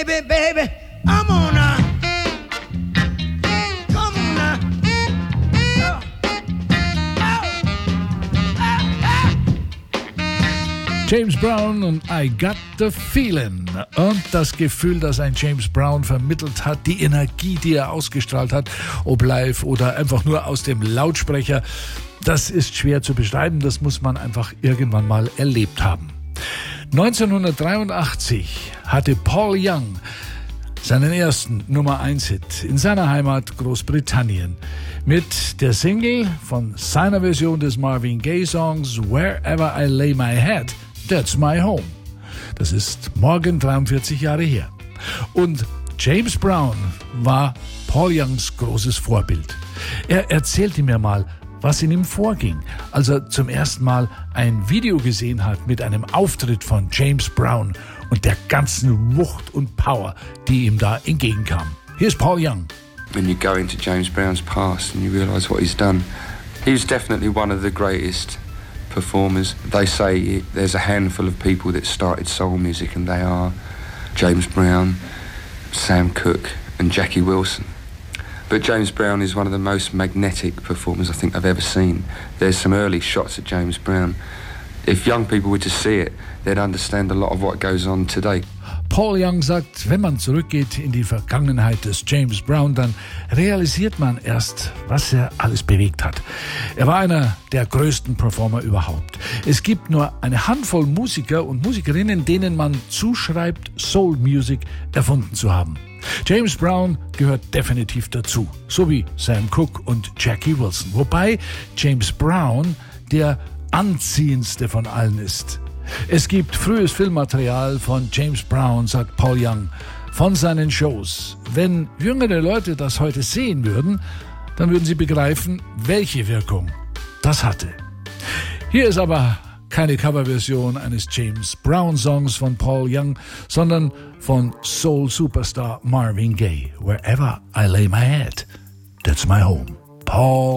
baby, baby, I'm on now. Come on now. James Brown und I Got the Feeling. Und das Gefühl, das ein James Brown vermittelt hat, die Energie, die er ausgestrahlt hat, ob live oder einfach nur aus dem Lautsprecher, das ist schwer zu beschreiben, das muss man einfach irgendwann mal erlebt haben. 1983 hatte Paul Young seinen ersten Nummer-1-Hit in seiner Heimat Großbritannien mit der Single von seiner Version des Marvin Gaye-Songs Wherever I Lay My Head, That's My Home. Das ist morgen 43 Jahre her. Und James Brown war Paul Youngs großes Vorbild. Er erzählte mir mal, was in ihm vorging, als er zum ersten Mal ein Video gesehen hat mit einem Auftritt von James Brown und der ganzen Wucht und Power, die ihm da entgegenkam. Hier ist Paul Young. When you go into James Brown's past and you realise what he's done, he was definitely one of the greatest performers. They say there's a handful of people that started soul music, and they are James Brown, Sam Cooke and Jackie Wilson. But James Brown is one of the most magnetic performers I think I've ever seen. There's some early shots of James Brown. If young people were to see it, they'd understand a lot of what goes on today. Paul Young sagt, wenn man zurückgeht in die Vergangenheit des James Brown, dann realisiert man erst, was er alles bewegt hat. Er war einer der größten Performer überhaupt. Es gibt nur eine Handvoll Musiker und Musikerinnen, denen man zuschreibt, Soul Music erfunden zu haben. James Brown gehört definitiv dazu, so wie Sam Cooke und Jackie Wilson. Wobei James Brown der anziehendste von allen ist. Es gibt frühes Filmmaterial von James Brown, sagt Paul Young, von seinen Shows. Wenn jüngere Leute das heute sehen würden, dann würden sie begreifen, welche Wirkung das hatte. Hier ist aber keine Coverversion eines James Brown-Songs von Paul Young, sondern von Soul-Superstar Marvin Gaye. Wherever I lay my head, that's my home. Paul